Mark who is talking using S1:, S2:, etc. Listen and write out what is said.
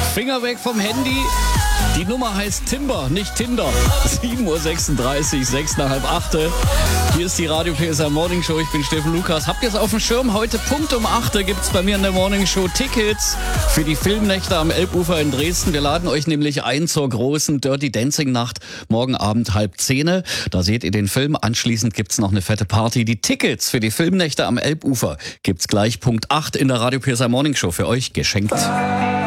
S1: Finger weg vom Handy. Die Nummer heißt Timber, nicht Tinder. 7.36 Uhr, 6 nach halb 8. Hier ist die Radio PSR Morning Show. Ich bin Steffen Lukas. Habt ihr es auf dem Schirm? Heute Punkt um 8 gibt es bei mir in der Morning Show Tickets für die Filmnächte am Elbufer in Dresden. Wir laden euch nämlich ein zur großen Dirty Dancing Nacht. Morgen Abend 9:30. Da seht ihr den Film. Anschließend gibt es noch eine fette Party. Die Tickets für die Filmnächte am Elbufer gibt's gleich Punkt 8 in der Radio PSR Morning Show für euch geschenkt.